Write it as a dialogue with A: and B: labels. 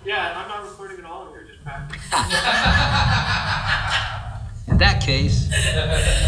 A: Yeah, I'm not recording at all here, just practice.
B: In that case,